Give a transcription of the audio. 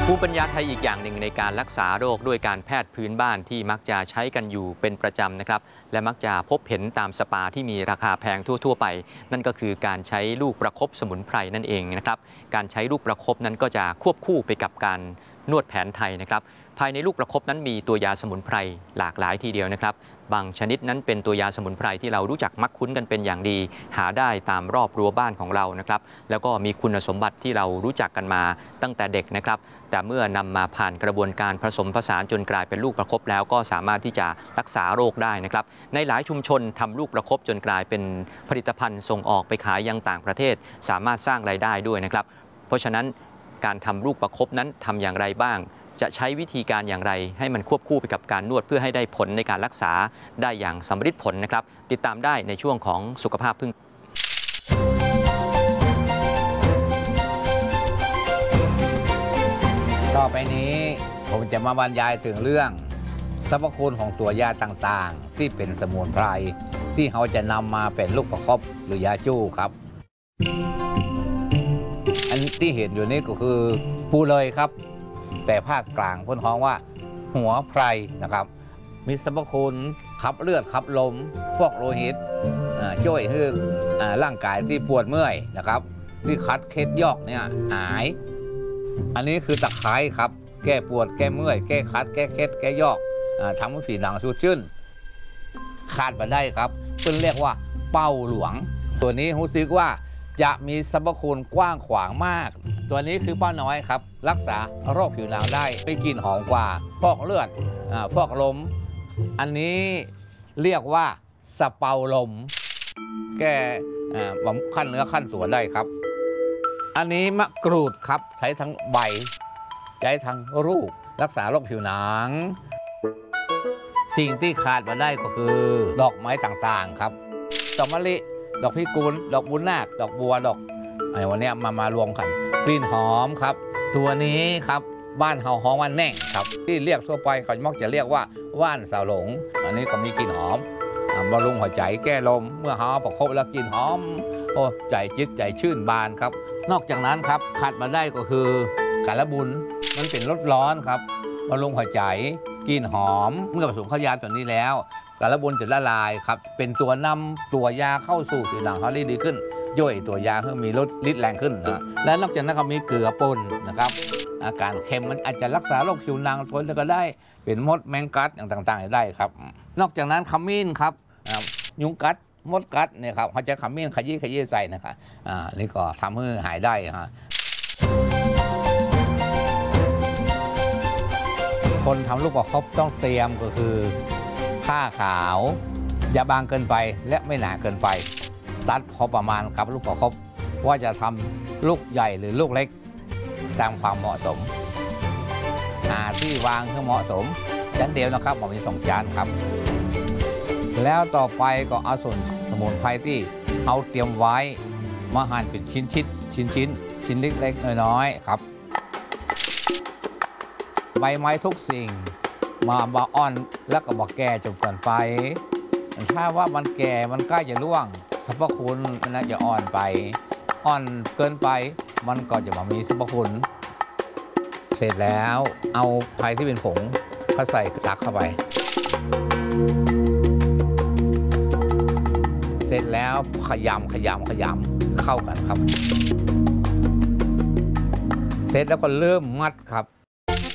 ภูมิปัญญาไทยอีกอย่างหนึ่งในการรักษาโรคด้วยการแพทย์พื้นบ้านที่มักจะใช้กันอยู่เป็นประจำนะครับและมักจะพบเห็นตามสปาที่มีราคาแพงทั่วๆไปนั่นก็คือการใช้ลูกประคบสมุนไพรนั่นเองนะครับการใช้ลูกประคบนั้นก็จะควบคู่ไปกับการนวดแผนไทยนะครับภายในลูกประคบนั้นมีตัวยาสมุนไพรหลากหลายทีเดียวนะครับบางชนิดนั้นเป็นตัวยาสมุนไพรที่เรารู้จักมักคุ้นกันเป็นอย่างดีหาได้ตามรอบรั้วบ้านของเรานะครับแล้วก็มีคุณสมบัติที่เรารู้จักกันมาตั้งแต่เด็กนะครับแต่เมื่อนำมาผ่านกระบวนการผสมผสานจนกลายเป็นลูกประคบแล้วก็สามารถที่จะรักษาโรคได้นะครับในหลายชุมชนทำลูกประคบจนกลายเป็นผลิตภัณฑ์ส่งออกไปขายยังต่างประเทศสามารถสร้างรายได้ด้วยนะครับเพราะฉะนั้นการทำลูกประคบนั้นทำอย่างไรบ้างจะใช้วิธีการอย่างไรให้มันควบคู่ไปกับการนวดเพื่อให้ได้ผลในการรักษาได้อย่างสำเร็จผลนะครับติดตามได้ในช่วงของสุขภาพพึ่งต่อไปนี้ผมจะมาบรรยายถึงเรื่องสรรพคุณของตัวยาต่างๆที่เป็นสมุนไพรที่เขาจะนำมาเป็นลูกประคบหรือยาจู้ครับอันที่เห็นอยู่นี่ก็คือปูเลยครับแต่ภาคกลางเพิ่นฮ้องว่าหัวไพรนะครับมีสรรพคุณขับเลือดขับลมฟอกโลหิตช่วยให้ร่างกายที่ปวดเมื่อยนะครับที่คัดเคล็ดยอกเนี่ยหายอันนี้คือตะไคร้ครับแก้ปวดแก้เมื่อยแก้คัดแก้เคล็ดแก้ยอกทำให้ผิวหนังชุ่มชื่นขาดมาได้ครับเพิ่นเรียกว่าเป้าหลวงตัวนี้รู้สึกว่าจะมีสรรพคุณกว้างขวางมากตัวนี้คือป้าน้อยครับรักษาโรคผิวหนังได้ไม่กลิ่นหอมกว่าฟอกเลือดฟอกลมอันนี้เรียกว่าสเปาลมแก้ขั้นเนื้อขั้นส่วนได้ครับอันนี้มะกรูดครับใช้ทั้งใบใช้ทั้งลูกรักษาโรคผิวหนังสิ่งที่ขาดมาได้ก็คือดอกไม้ต่างๆครับดอกมะลิดอกพิกุลดอกบุญนาคดอกบัวดอกวันนี้มารวมกันกลิ่นหอมครับตัวนี้ครับบ้านเฮาฮ้องว่าแน่งครับที่เรียกทั่วไปเขามักจะเรียกว่าว่านสาวหลงอันนี้ก็มีกลิ่นหอมบำรุงหัวใจแก้ลมเมื่อเฮาประคบแล้วกลิ่นหอมโอ้ใจจิตใจชื่นบานครับนอกจากนั้นครับขาดมาได้ก็คือกาลบุญมันเป็นรสร้อนครับบำรุงหัวใจกลิ่นหอมเมื่อผสมข้าวยาตัวนี้แล้วกาลบุญจะละลายครับเป็นตัวนำตัวยาเข้าสู่ผิวหนังเขาได้ดีขึ้นย่อยตัวยาเพื่อมีรสฤทธิ์แรงขึ้นนะและนอกจากนั้นก็มีเกลือป่นนะครับอาการเค็มมันอาจจะรักษาโรคผิวหนังทนก็ได้เป็นมดแมงกัดอย่างต่างๆได้ครับนอกจากนั้นขมิ้นครับยุงกัดมดกัดเนี่ยครับเขาจะขมิ้นขยี้ใส่นะครับนี่ก็ทำให้หายได้ฮะคนทำลูกประคบต้องเตรียมก็คือผ้าขาวอย่าบางเกินไปและไม่หนาเกินไปตัดพอประมาณกับลูกประคบว่าจะทำลูกใหญ่หรือลูกเล็กตามความเหมาะสมหาที่วางให้เหมาะสมจานเดียวนะครับผมมี2 จานครับแล้วต่อไปก็เอาส่วนสมุนไพรที่เอาเตรียมไว้มาหั่นเป็นชิ้นเล็กๆน้อยๆครับใบไม้ทุกสิ่งมาอ่อนแล้วก็มาแก่จนเกินไปถ้าว่ามันแก่มันใกล้จะร่วงสรรพคุณมันน่าจะอ่อนไปอ่อนเกินไปมันก็จะมามีสรรพคุณเสร็จแล้วเอาไพรที่เป็นผงเขาใส่ตักเข้าไปเสร็จแล้วขยำเข้ากันครับเสร็จแล้วก็เริ่มมัดครับ